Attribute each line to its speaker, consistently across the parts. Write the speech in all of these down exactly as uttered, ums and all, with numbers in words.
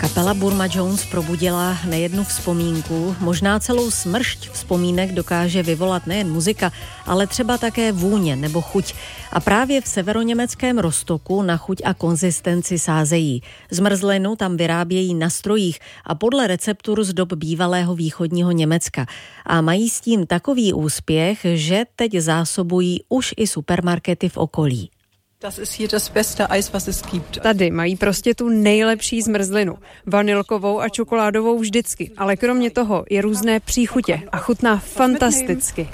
Speaker 1: Kapela Burma Jones probudila nejednu vzpomínku, možná celou smršť vzpomínek dokáže vyvolat nejen muzika, ale třeba také vůně nebo chuť. A právě v severoněmeckém Rostocku na chuť a konzistenci sázejí. Zmrzlinu tam vyrábějí na strojích a podle receptur z dob bývalého východního Německa. A mají s tím takový úspěch, že teď zásobují už i supermarkety v okolí.
Speaker 2: Tady mají prostě tu nejlepší zmrzlinu. Vanilkovou a čokoládovou vždycky, ale kromě toho je různé příchutě a chutná fantasticky.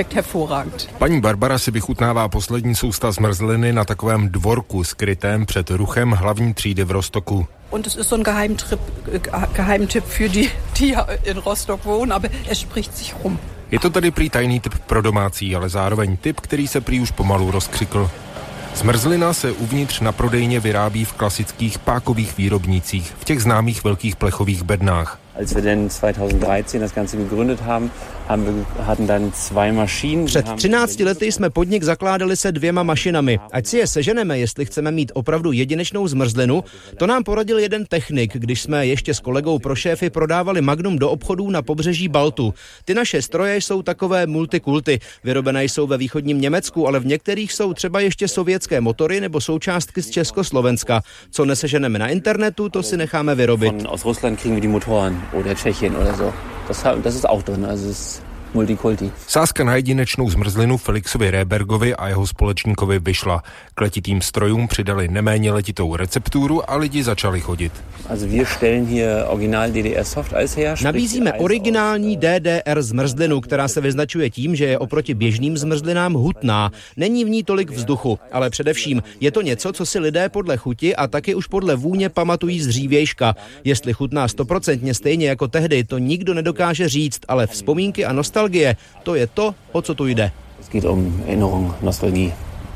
Speaker 3: Paní Barbara si vychutnává poslední sousta zmrzliny na takovém dvorku skrytém před ruchem hlavní třídy v Rostocku.
Speaker 4: Und es ist so ein Geheimtipp, Geheimtipp für die, die in Rostock wohnen, aber es spricht sich rum.
Speaker 3: Je to tedy prý tajný tip pro domácí, ale zároveň tip, který se prý už pomalu rozkřikl. Zmrzlina se uvnitř na prodejně vyrábí v klasických pákových výrobnících, v těch známých velkých plechových bednách.
Speaker 5: Als wir dann zweitausenddreizehn das Ganze gegründet haben, haben wir, hatten dann zwei Maschinen.
Speaker 6: Před třinácti lety jsme podnik zakládali se dvěma mašinami. Ať si je seženeme, jestli chceme mít opravdu jedinečnou zmrzlinu, to nám poradil jeden technik, když jsme ještě s kolegou pro šéfy prodávali Magnum do obchodů na pobřeží Baltu. Ty naše stroje jsou takové multikulty. Vyrobené jsou ve východním Německu, ale v některých jsou třeba ještě sovětské motory nebo součástky z Československa. Co neseženeme na internetu, to si necháme vyrobit.
Speaker 5: Aus Russland kriegen wir die Motoren oder Tschechien oder so. Das, das ist auch drin, also es ist multikulti.
Speaker 3: Sázka na jedinečnou zmrzlinu Felixovi Rébergovi a jeho společníkovi vyšla. K letitým strojům přidali neméně letitou recepturu a lidi začali chodit.
Speaker 5: Also wir stellen hier original D D R Soft Eis her.
Speaker 6: Nabízíme originální D D R zmrzlinu, která se vyznačuje tím, že je oproti běžným zmrzlinám hutná. Není v ní tolik vzduchu, ale především je to něco, co si lidé podle chuti a taky už podle vůně pamatují z dřívějška. Jestli chutná stoprocentně stejně jako tehdy, to nikdo nedokáže říct, ale vzpomínky a nostalgie, to je to, o co tu jde.
Speaker 5: Es geht um Erinnerung, Nostalgie.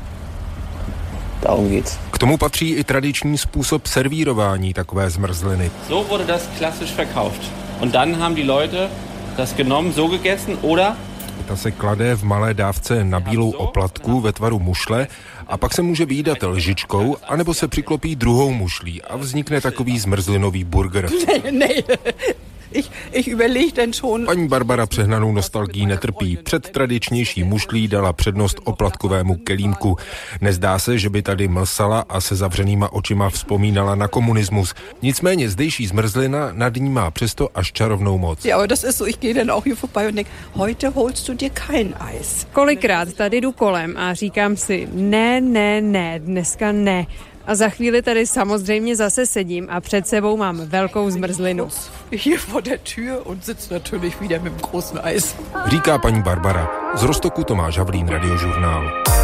Speaker 5: Darum geht's.
Speaker 3: K tomu patří i tradiční způsob servírování takové zmrzliny.
Speaker 7: So wurde das klassisch verkauft. Und dann haben die Leute das genommen, so gegessen, oder?
Speaker 3: Ta se klade v malé dávce na bílou oplatku ve tvaru mušle a pak se může vyjídat lžičkou, anebo se přiklopí druhou mušlí a vznikne takový zmrzlinový burger.
Speaker 4: Ne, ne. Ich, ich überleg denn schon.
Speaker 3: Paní Barbara přehnanou nostalgií netrpí. Před tradičnější mušlí dala přednost oplatkovému kelímku. Nezdá se, že by tady mlsala a se zavřenýma očima vzpomínala na komunismus. Nicméně zdejší zmrzlina nad ní má přesto až čarovnou moc.
Speaker 4: Ja, aber das ist so, ich gehe dann auch hier vorbei und denk, heute holst du dir kein Eis.
Speaker 2: Kolikrát tady jdu kolem a říkám si, ne, ne, ne, dneska ne. A za chvíli tady samozřejmě zase sedím a před sebou mám velkou zmrzlinu.
Speaker 4: Hier vor der Tür und sitzt natürlich wieder mit dem großen Eis.
Speaker 3: Říká paní Barbara. Z Rostocku Tomáš Havlín, Radiožurnál.